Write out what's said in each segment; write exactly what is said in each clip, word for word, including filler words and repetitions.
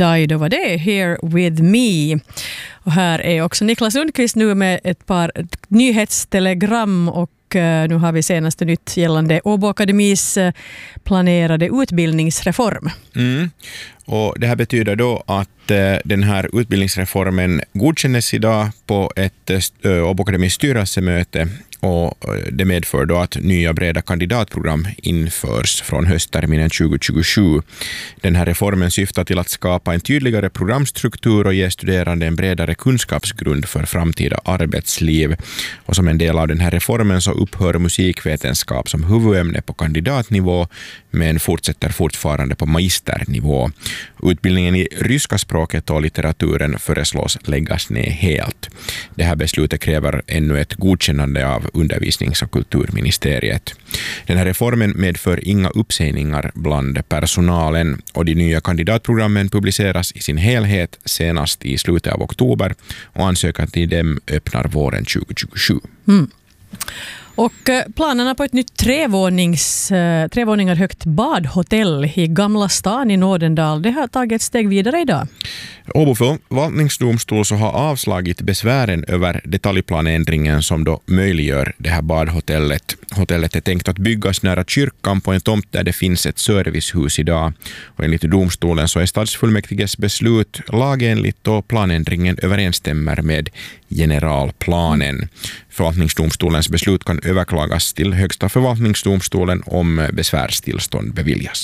Dido var det, Here With Me. Och här är också Niklas Lundqvist nu med ett par nyhetstelegram, och nu har vi senaste nytt gällande Åbo Akademis planerade utbildningsreform. Mm. Och det här betyder då att eh, den här utbildningsreformen godkännes idag på ett eh, Åbo Akademis styrelsemöte, och det medför då att nya breda kandidatprogram införs från höstterminen tjugo tjugosju. Den här reformen syftar till att skapa en tydligare programstruktur och ge studerande en bredare kunskapsgrund för framtida arbetsliv. Och som en del av den här reformen så upphör musikvetenskap som huvudämne på kandidatnivå, men fortsätter fortfarande på magisternivå. Utbildningen i ryska språket och litteraturen föreslås läggas ner helt. Det här beslutet kräver ännu ett godkännande av undervisnings- och kulturministeriet. Den här reformen medför inga uppsägningar bland personalen, och de nya kandidatprogrammen publiceras i sin helhet senast i slutet av oktober, och ansökan till dem öppnar våren tjugo tjugosju. Mm. Och planerna på ett nytt trevånings, trevåningar högt badhotell i Gamla stan i Nådendal, det har tagit ett steg vidare idag. Åbo förvaltningsdomstol så har avslagit besvären över detaljplanändringen som då möjliggör det här badhotellet. Hotellet är tänkt att byggas nära kyrkan på en tomt där det finns ett servicehus idag. Och enligt domstolen så är stadsfullmäktiges beslut lagenligt, och planändringen överensstämmer med generalplanen. Förvaltningsdomstolens beslut kan överklagas till Högsta förvaltningsdomstolen om besvärstillstånd beviljas.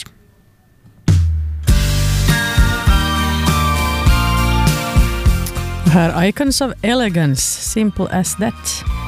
Här Icons of Elegance, Simple as that.